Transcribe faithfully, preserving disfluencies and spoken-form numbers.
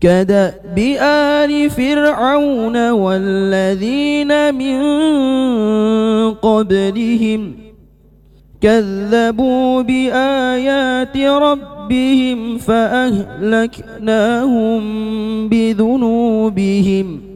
كدأب آل فرعون والذين من قبلهم كذبوا بآيات ربهم فأهلكناهم بذنوبهم